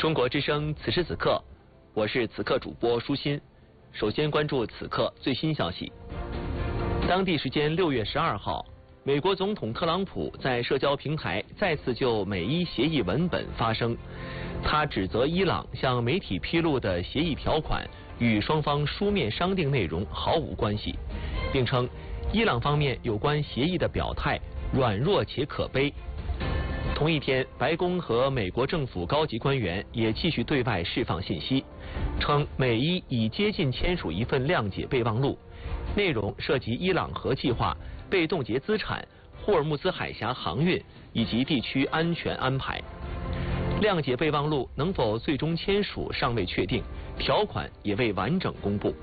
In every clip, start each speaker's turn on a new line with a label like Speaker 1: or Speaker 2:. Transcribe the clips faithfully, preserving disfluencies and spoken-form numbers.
Speaker 1: 中国之声，此时此刻，我是此刻主播舒心。首先关注此刻最新消息。当地时间六月十二号，美国总统特朗普在社交平台再次就美伊协议文本发声，他指责伊朗向媒体披露的协议条款与双方书面商定内容毫无关系，并称伊朗方面有关协议的表态软弱且可悲。同一天，白宫和美国政府高级官员也继续对外释放信息，称美伊已接近签署一份谅解备忘录，内容涉及伊朗核计划、被冻结资产、霍尔木兹海峡航运以及地区安全安排。谅解备忘录能否最终签署尚未确定，条款也未完整公布。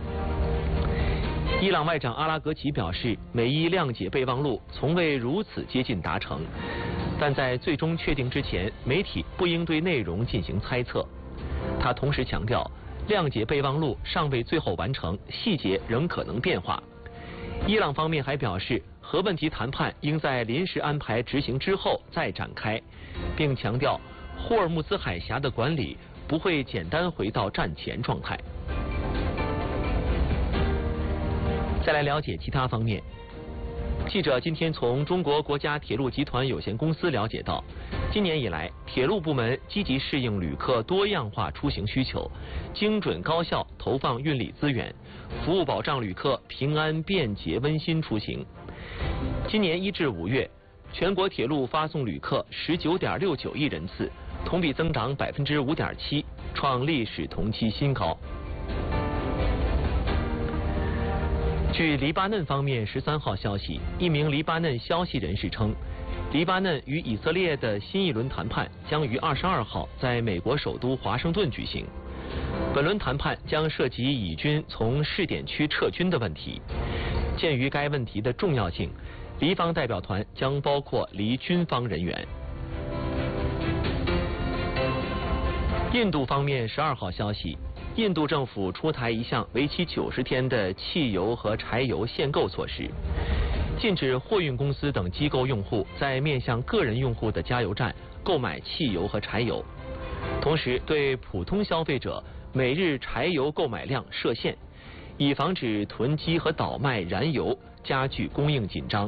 Speaker 1: 伊朗外长阿拉格齐表示，美伊谅解备忘录从未如此接近达成，但在最终确定之前，媒体不应对内容进行猜测。他同时强调，谅解备忘录尚未最后完成，细节仍可能变化。伊朗方面还表示，核问题谈判应在临时安排执行之后再展开，并强调霍尔木兹海峡的管理不会简单回到战前状态。再来了解其他方面。记者今天从中国国家铁路集团有限公司了解到，今年以来，铁路部门积极适应旅客多样化出行需求，精准高效投放运力资源，服务保障旅客平安便捷温馨出行。今年一至五月，全国铁路发送旅客十九点六九亿人次，同比增长百分之五点七，创历史同期新高。据黎巴嫩方面十三号消息，一名黎巴嫩消息人士称，黎巴嫩与以色列的新一轮谈判将于二十二号在美国首都华盛顿举行。本轮谈判将涉及以军从试点区撤军的问题。鉴于该问题的重要性，黎方代表团将包括黎军方人员。印度方面十二号消息，印度政府出台一项为期九十天的汽油和柴油限购措施，禁止货运公司等机构用户在面向个人用户的加油站购买汽油和柴油，同时对普通消费者每日柴油购买量设限，以防止囤积和倒卖燃油，加剧供应紧张。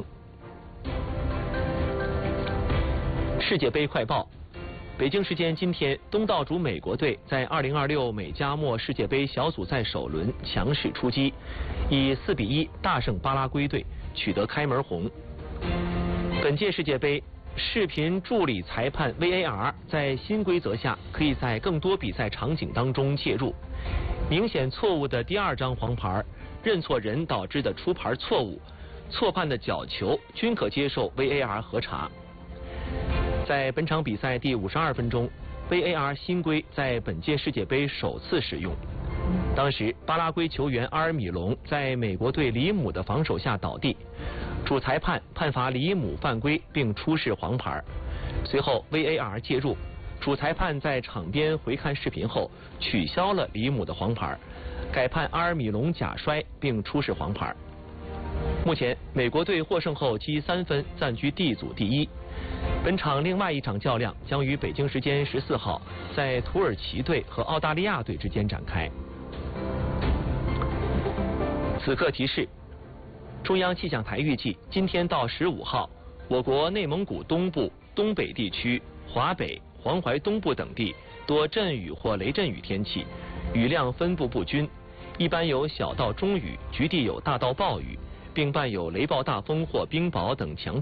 Speaker 1: 世界杯快报。北京时间今天，东道主美国队在二零二六美加墨世界杯小组赛首轮强势出击，以四比一大胜巴拉圭队，取得开门红。本届世界杯，视频助理裁判 V A R 在新规则下可以在更多比赛场景当中介入，明显错误的第二张黄牌、认错人导致的出牌错误、错判的角球均可接受 V A R 核查。在本场比赛第五十二分钟 ，V A R 新规在本届世界杯首次使用。当时，巴拉圭球员阿尔米隆在美国队里姆的防守下倒地，主裁判判罚里姆犯规并出示黄牌。随后 V A R 介入，主裁判在场边回看视频后取消了里姆的黄牌，改判阿尔米隆假摔并出示黄牌。目前，美国队获胜后积三分，暂居 D 组第一。本场另外一场较量将于北京时间十四号在土耳其队和澳大利亚队之间展开。此刻提示：中央气象台预计，今天到十五号，我国内蒙古东部、东北地区、华北、黄淮东部等地多阵雨或雷阵雨天气，雨量分布不均，一般有小到中雨，局地有大到暴雨，并伴有雷暴大风或冰雹等强